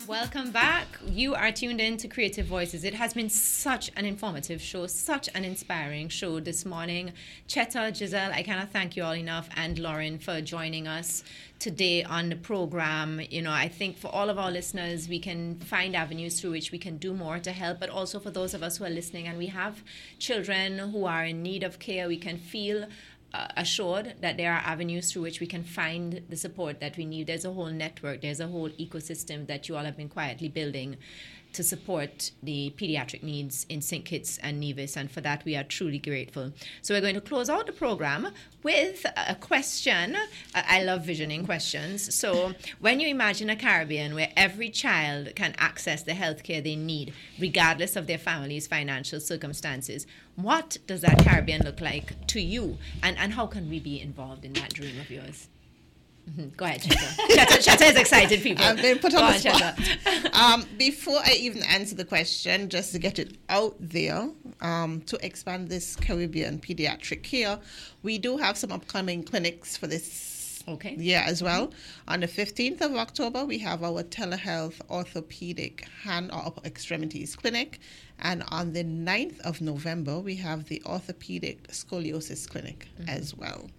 Welcome back. You are tuned in to Creative Voices. It has been such an informative show, such an inspiring show this morning. Cheta, Giselle, I cannot thank you all enough, and Lauren for joining us today on the program. You know, I think for all of our listeners, we can find avenues through which we can do more to help, but also for those of us who are listening and we have children who are in need of care, we can feel assured that there are avenues through which we can find the support that we need. There's a whole network, there's a whole ecosystem that you all have been quietly building to support the pediatric needs in St. Kitts and Nevis, and for that we are truly grateful. So we're going to close out the program with a question. I love visioning questions. So when you imagine a Caribbean where every child can access the healthcare they need, regardless of their family's financial circumstances, what does that Caribbean look like to you? And how can we be involved in that dream of yours? Go ahead, Cheta. Cheta is excited, people. I've been put on the spot. Before I even answer the question, just to get it out there, to expand this Caribbean pediatric care, we do have some upcoming clinics for this year as well. On the 15th of October, we have our telehealth orthopedic hand or upper extremities clinic. And on the 9th of November, we have the orthopedic scoliosis clinic as well.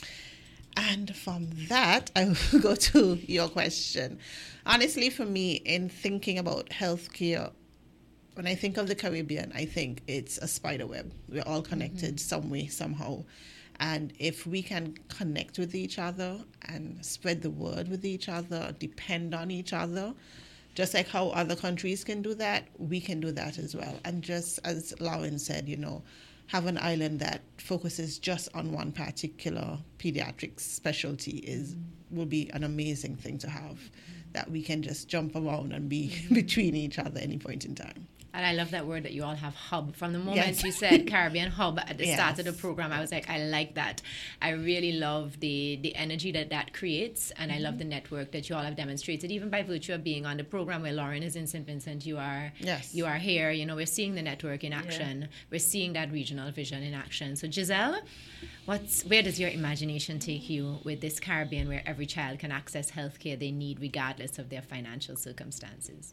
And from that, I will go to your question. Honestly, for me, in thinking about healthcare, when I think of the Caribbean, I think it's a spider web. We're all connected some way, somehow. And if we can connect with each other and spread the word with each other, depend on each other, just like how other countries can do that, we can do that as well. And just as Lauren said, you know, have an island that focuses just on one particular pediatric specialty will be an amazing thing to have, that we can just jump around and be between each other any point in time. And I love that word that you all have, hub. From the moment you said Caribbean hub at the start of the program, I was like, I like that. I really love the energy that creates, and I love the network that you all have demonstrated, even by virtue of being on the program where Lauren is in St. Vincent, you are here. You know, we're seeing the network in action. We're seeing that regional vision in action. So Giselle, where does your imagination take you with this Caribbean where every child can access healthcare they need regardless of their financial circumstances?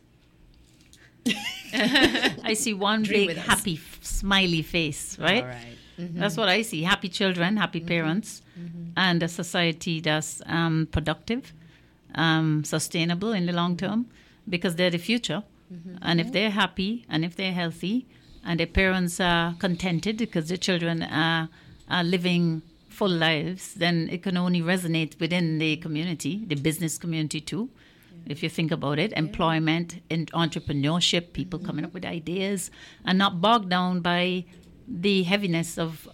I see one big happy smiley face, right? All right. That's what I see. Happy children, happy parents, and a society that's productive, sustainable in the long term, because they're the future. And if they're happy and if they're healthy and their parents are contented because the children are living full lives, then it can only resonate within the community, the business community too. If you think about it, employment and entrepreneurship, people coming up with ideas and not bogged down by the heaviness of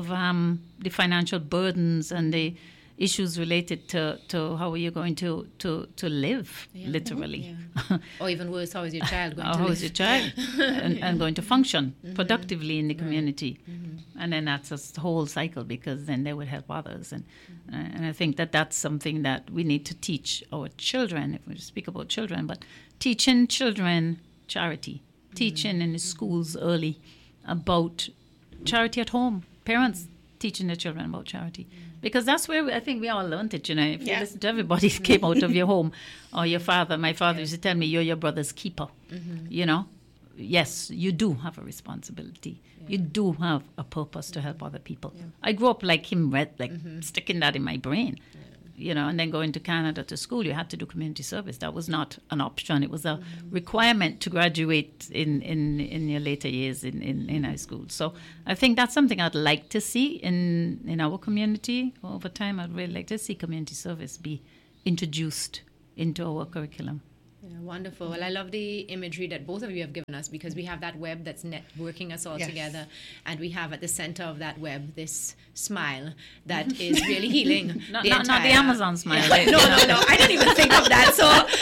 the financial burdens and the issues related to how are you going to live, literally. Or even worse, how is your child going to live? How is your child and going to function productively in the community? And then that's a whole cycle, because then they would help others. And I think that's something that we need to teach our children, if we speak about children, but teaching children charity, teaching in the schools early about charity at home, parents teaching their children about charity. Because that's where I think we all learned it, you know. If you listen to everybody who came out of your home, or your father, my father used to tell me, you're your brother's keeper, you know. Yes, you do have a responsibility. You do have a purpose to help other people. I grew up like him, sticking that in my brain, you know, and then going to Canada to school, you had to do community service. That was not an option. It was a requirement to graduate in your later years in high school. So I think that's something I'd like to see in our community. Over time, I'd really like to see community service be introduced into our curriculum. Yeah, wonderful. Well, I love the imagery that both of you have given us, because we have that web that's networking us all together, and we have at the center of that web this smile that is really healing. Not the Amazon smile. No. I didn't even think of that.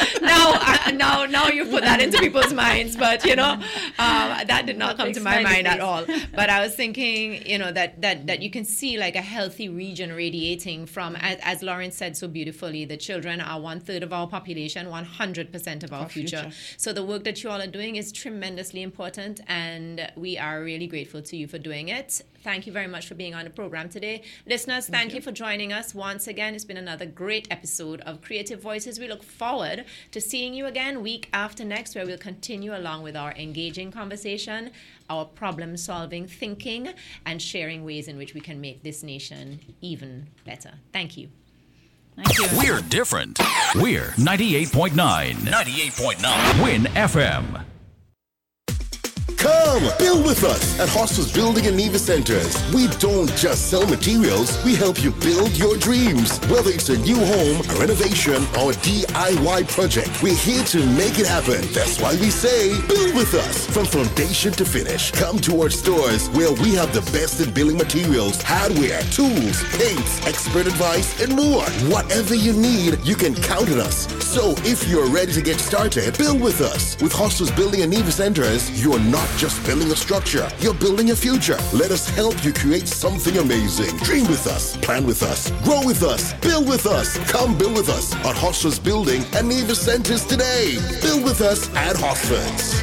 So now you put that into people's minds, but you know that did not come to my mind at all. But I was thinking, you know, that you can see like a healthy region radiating from, as Lauren said so beautifully, the children are 1/3 of our population, 100% of our future. So the work that you all are doing is tremendously important, and we are really grateful to you for doing it. Thank you very much for being on the program today. Listeners, thank you for joining us once again. It's been another great episode of Creative Voices. We look forward to seeing you again week after next, where we'll continue along with our engaging conversation, our problem-solving thinking, and sharing ways in which we can make this nation even better. Thank you. Thank you. We're different. We're 98.9. 98.9. Win FM. Come, build with us at Hostels Building and Neva Centers. We don't just sell materials, we help you build your dreams. Whether it's a new home, a renovation, or a DIY project, we're here to make it happen. That's why we say, build with us. From foundation to finish, come to our stores where we have the best in building materials, hardware, tools, paints, expert advice, and more. Whatever you need, you can count on us. So if you're ready to get started, build with us. With Hostels Building and Neva Centers, you're not just building a structure, you're building a future. Let us help you create something amazing. Dream with us, plan with us, grow with us, build with us. Come build with us at Hostels Building and Neva Centers today. Build with us at Hostels.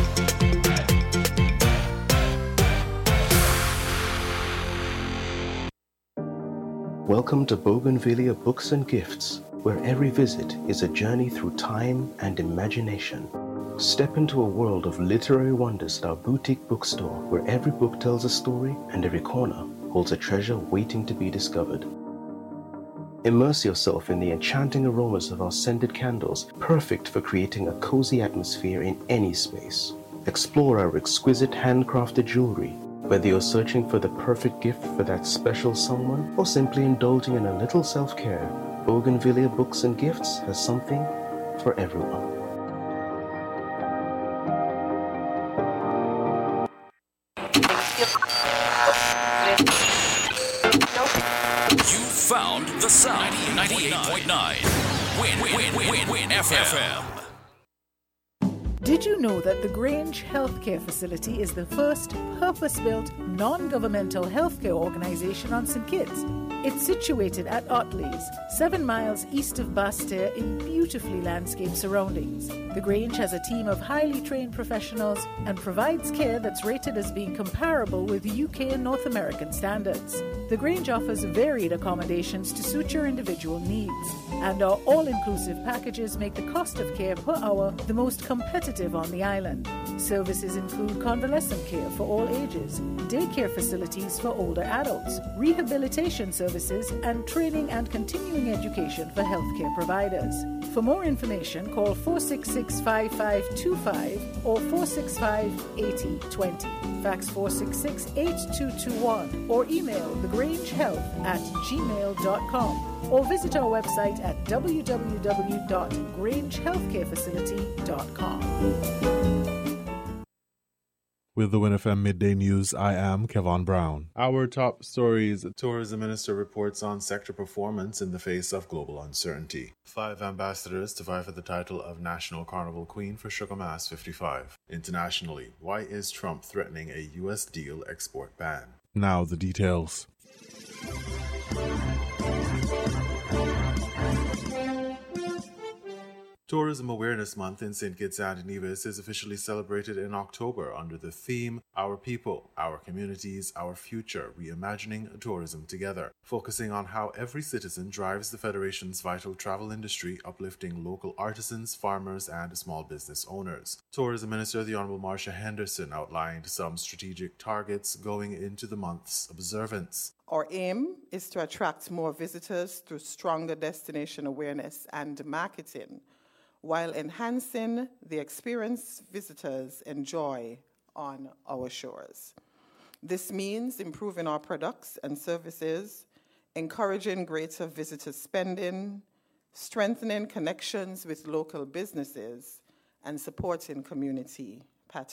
Welcome to Bougainvillea Books and Gifts, where every visit is a journey through time and imagination. Step into a world of literary wonders at our boutique bookstore, where every book tells a story and every corner holds a treasure waiting to be discovered. Immerse yourself in the enchanting aromas of our scented candles, perfect for creating a cozy atmosphere in any space. Explore our exquisite handcrafted jewelry. Whether you're searching for the perfect gift for that special someone or simply indulging in a little self-care, Bougainvillea Books and Gifts has something for everyone. You found the sound. 98.9. Win FM. Did you know that the Grange Healthcare Facility is the first purpose-built, non-governmental healthcare organization on St. Kitts? It's situated at Otley's, 7 miles east of Basseterre in beautifully landscaped surroundings. The Grange has a team of highly trained professionals and provides care that's rated as being comparable with UK and North American standards. The Grange offers varied accommodations to suit your individual needs, and our all-inclusive packages make the cost of care per hour the most competitive on the island. Services include convalescent care for all ages, daycare facilities for older adults, rehabilitation services, and training and continuing education for healthcare providers. For more information, call 466-5525 or 465-8020. Fax 466-8221 or email thegrangehealth@gmail.com or visit our website at www.grangehealthcarefacility.com. With the Win FM Midday News, I am Kevon Brown. Our top stories: Tourism Minister reports on sector performance in the face of global uncertainty. 5 ambassadors to vie for the title of National Carnival Queen for Sugar Mass 55. Internationally, why is Trump threatening a U.S. deal export ban? Now the details. Tourism Awareness Month in St. Kitts and Nevis is officially celebrated in October under the theme Our People, Our Communities, Our Future, Reimagining Tourism Together, focusing on how every citizen drives the Federation's vital travel industry, uplifting local artisans, farmers, and small business owners. Tourism Minister the Honourable Marcia Henderson outlined some strategic targets going into the month's observance. Our aim is to attract more visitors through stronger destination awareness and marketing, while enhancing the experience visitors enjoy on our shores. This means improving our products and services, encouraging greater visitor spending, strengthening connections with local businesses, and supporting community